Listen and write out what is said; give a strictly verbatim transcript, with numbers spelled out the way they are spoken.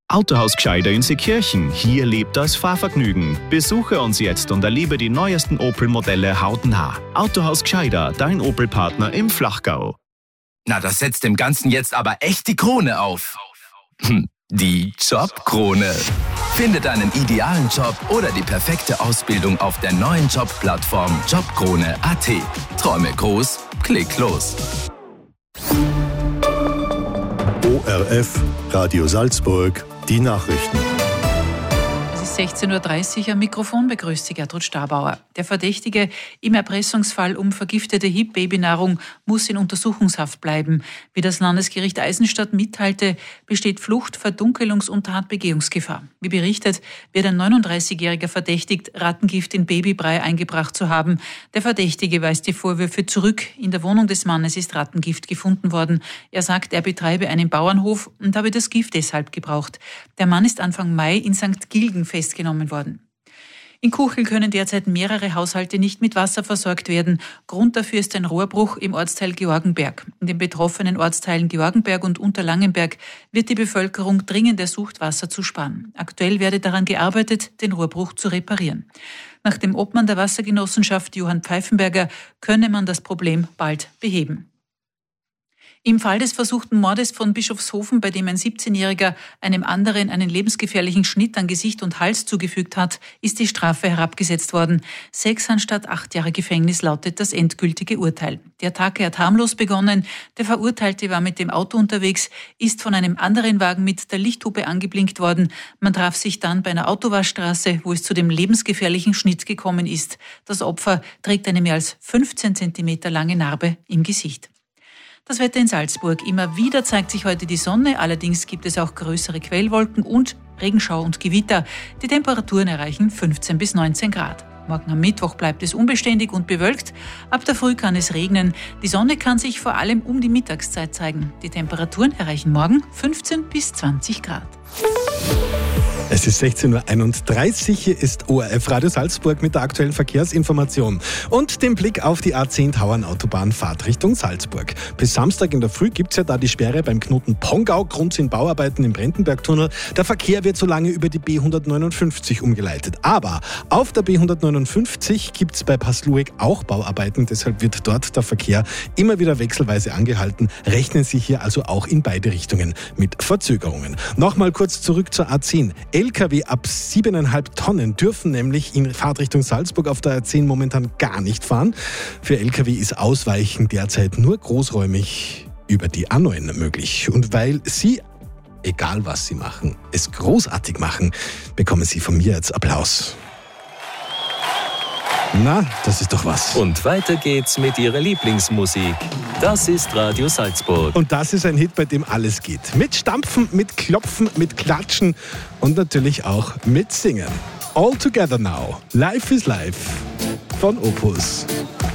Autohaus Gscheider in Seekirchen. Hier lebt das Fahrvergnügen. Besuche uns jetzt und erlebe die neuesten Opel-Modelle hautnah. Autohaus Gscheider, dein Opel-Partner im Flachgau. Na, das setzt dem Ganzen jetzt aber echt die Krone auf. Hm, die Jobkrone. Finde deinen idealen Job oder die perfekte Ausbildung auf der neuen Jobplattform jobkrone punkt a t. Träume groß, klick los. O R F, Radio Salzburg, die Nachrichten. Es ist sechzehn Uhr dreißig, am Mikrofon begrüßt Sie Gertrud Stabauer. Der Verdächtige im Erpressungsfall um vergiftete H I P-Babynahrung muss in Untersuchungshaft bleiben. Wie das Landesgericht Eisenstadt mitteilte, besteht Flucht-, Verdunkelungs- und Tatbegehungsgefahr. Wie berichtet, wird ein neununddreißigjähriger verdächtigt, Rattengift in Babybrei eingebracht zu haben. Der Verdächtige weist die Vorwürfe zurück. In der Wohnung des Mannes ist Rattengift gefunden worden. Er sagt, er betreibe einen Bauernhof und habe das Gift deshalb gebraucht. Der Mann ist Anfang Mai in Sankt Gilgen festgenommen worden. In Kuchel können derzeit mehrere Haushalte nicht mit Wasser versorgt werden. Grund dafür ist ein Rohrbruch im Ortsteil Georgenberg. In den betroffenen Ortsteilen Georgenberg und Unterlangenberg wird die Bevölkerung dringend ersucht, Wasser zu sparen. Aktuell werde daran gearbeitet, den Rohrbruch zu reparieren. Nach dem Obmann der Wassergenossenschaft Johann Pfeifenberger könne man das Problem bald beheben. Im Fall des versuchten Mordes von Bischofshofen, bei dem ein siebzehnjähriger einem anderen einen lebensgefährlichen Schnitt an Gesicht und Hals zugefügt hat, ist die Strafe herabgesetzt worden. Sechs anstatt acht Jahre Gefängnis lautet das endgültige Urteil. Die Attacke hat harmlos begonnen. Der Verurteilte war mit dem Auto unterwegs, ist von einem anderen Wagen mit der Lichthupe angeblinkt worden. Man traf sich dann bei einer Autowaschstraße, wo es zu dem lebensgefährlichen Schnitt gekommen ist. Das Opfer trägt eine mehr als fünfzehn Zentimeter lange Narbe im Gesicht. Das Wetter in Salzburg. Immer wieder zeigt sich heute die Sonne, allerdings gibt es auch größere Quellwolken und Regenschau und Gewitter. Die Temperaturen erreichen fünfzehn bis neunzehn Grad. Morgen am Mittwoch bleibt es unbeständig und bewölkt. Ab der Früh kann es regnen. Die Sonne kann sich vor allem um die Mittagszeit zeigen. Die Temperaturen erreichen morgen fünfzehn bis zwanzig Grad. Es ist sechzehn Uhr einunddreißig, hier ist O R F Radio Salzburg mit der aktuellen Verkehrsinformation und dem Blick auf die A zehn Tauernautobahn Fahrt Richtung Salzburg. Bis Samstag in der Früh gibt es ja da die Sperre beim Knoten Pongau. Grund sind Bauarbeiten im Brentenbergtunnel. Der Verkehr wird so lange über die B hundertneunundfünfzig umgeleitet. Aber auf der B hundertneunundfünfzig gibt es bei Paslueck auch Bauarbeiten. Deshalb wird dort der Verkehr immer wieder wechselweise angehalten. Rechnen Sie hier also auch in beide Richtungen mit Verzögerungen. Nochmal kurz zurück zur A zehn. L K W ab siebeneinhalb Tonnen dürfen nämlich in Fahrtrichtung Salzburg auf der A zehn momentan gar nicht fahren. Für L K W ist Ausweichen derzeit nur großräumig über die A neun möglich. Und weil Sie, egal was Sie machen, es großartig machen, bekommen Sie von mir jetzt Applaus. Na, das ist doch was. Und weiter geht's mit Ihrer Lieblingsmusik. Das ist Radio Salzburg. Und das ist ein Hit, bei dem alles geht. Mit Stampfen, mit Klopfen, mit Klatschen und natürlich auch mit Singen. All Together Now. Life is Life von Opus.